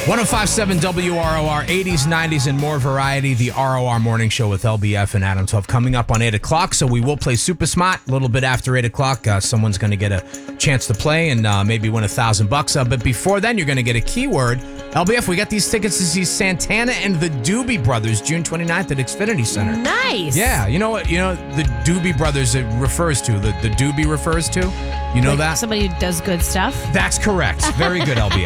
1057 WROR, 80s, 90s, and more variety. The ROR Morning Show with LBF and Adam 12 coming up on 8 o'clock. So we will play Super Smart a little bit after 8 o'clock. Someone's going to get a chance to play and maybe win $1,000. But before then, you're going to get a keyword. LBF, we got these tickets to see Santana and the Doobie Brothers June 29th at Xfinity Center. Nice. Yeah, you know what? You know the Doobie Brothers it refers to. The Doobie refers to. You know that? Somebody who does good stuff. That's correct. Very good, LBF.